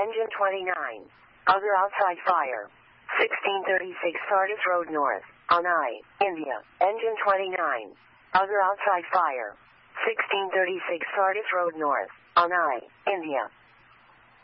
Engine 29. Other outside fire. 1636 Sardis Road North. Anai, India. Engine 29. Other outside fire. 1636 Sardis Road North. Anai, India.